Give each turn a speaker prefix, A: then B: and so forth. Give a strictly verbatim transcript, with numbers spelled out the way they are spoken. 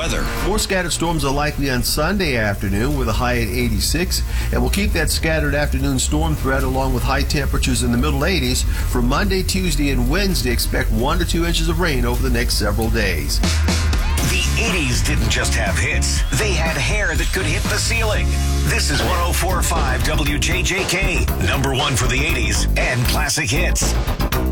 A: weather.
B: More scattered storms are likely on Sunday afternoon with a high at eighty-six, and we'll keep that scattered afternoon storm threat along with high temperatures in the middle eighties. For Monday, Tuesday, and Wednesday, expect one to two inches of rain over the next several days.
A: The eighties didn't just have hits. They had hair that could hit the ceiling. This is one oh four point five W J J K, number one for the eighties and classic hits.